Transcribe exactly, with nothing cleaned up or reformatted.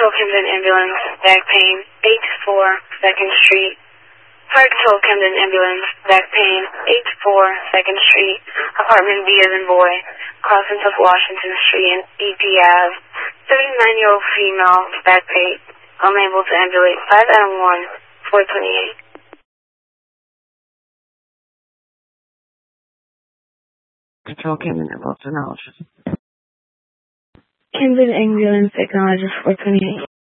Patrol Camden Ambulance, back pain, eight four second Street. Fire Control Camden Ambulance, back pain, eight four second Street. Apartment B as in boy, crossing of Washington Street and E P Ave. seventy-nine-year-old female, back pain, unable to ambulate, five Adam one, four twenty-eight. Control Camden Ambulance, acknowledge. Camden Ambulance, acknowledges four twenty-eight.